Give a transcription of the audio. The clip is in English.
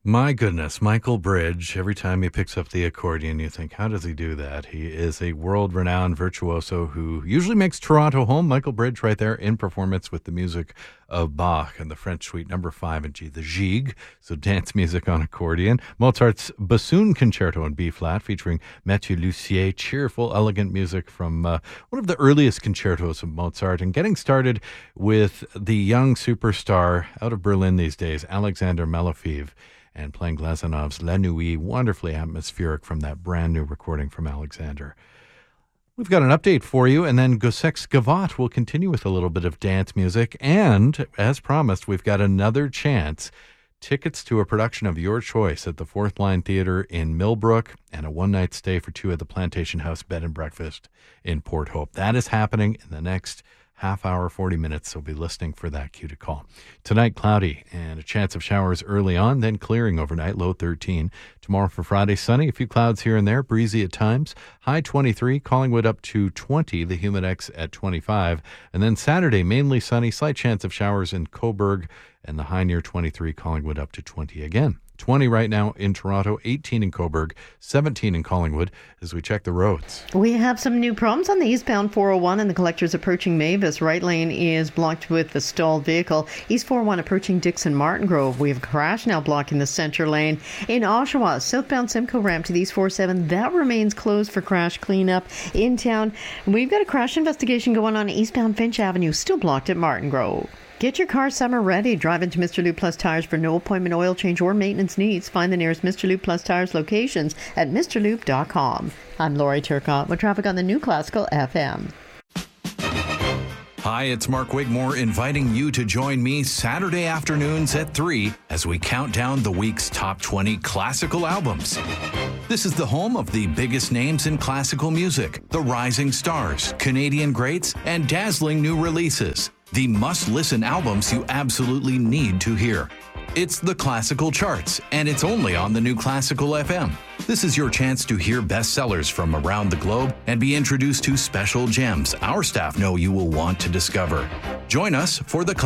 My goodness, Michael Bridge. Every time he picks up the accordion, you think, how does he do that? He is a world-renowned virtuoso who usually makes Toronto home. Michael Bridge right there in performance with the music of Bach and the French Suite Number 5 in G, the Gigue, so dance music on accordion. Mozart's Bassoon Concerto in B-flat featuring Mathieu Lussier, cheerful, elegant music from one of the earliest concertos of Mozart. And getting started with the young superstar out of Berlin these days, Alexander Malofeev, and playing Glazanov's La Nuit, wonderfully atmospheric from that brand new recording from Alexander. We've got an update for you, and then Gosek Gavotte will continue with a little bit of dance music. And, as promised, we've got another chance. Tickets to a production of your choice at the Fourth Line Theatre in Millbrook and a one-night stay for two at the Plantation House Bed and Breakfast in Port Hope. That is happening in the next half hour, 40 minutes, so be listening for that cue to call. Tonight, cloudy and a chance of showers early on, then clearing overnight, low 13. Tomorrow for Friday, sunny, a few clouds here and there, breezy at times, high 23, Collingwood up to 20, the Humidex at 25. And then Saturday, mainly sunny, slight chance of showers in Cobourg, and the high near 23, Collingwood up to 20 again. 20 right now in Toronto, 18 in Cobourg, 17 in Collingwood as we check the roads. We have some new problems on the eastbound 401 and the collectors approaching Mavis. Right lane is blocked with the stalled vehicle. East 401 approaching Dixon Martin Grove. We have a crash now blocking the center lane. In Oshawa, southbound Simcoe ramp to the East 47, that remains closed for crash cleanup in town. We've got a crash investigation going on eastbound Finch Avenue, still blocked at Martin Grove. Get your car summer ready. Drive into Mr. Lube Plus Tires for no appointment oil change or maintenance needs. Find the nearest Mr. Lube Plus Tires locations at mrlube.com. I'm Lori Turcotte with traffic on the New Classical FM. Hi, it's Mark Wigmore inviting you to join me Saturday afternoons at 3 as we count down the week's top 20 classical albums. This is the home of the biggest names in classical music, the rising stars, Canadian greats, and dazzling new releases. The must-listen albums you absolutely need to hear. It's the Classical Charts, and it's only on the New Classical FM. This is your chance to hear bestsellers from around the globe and be introduced to special gems our staff know you will want to discover. Join us for the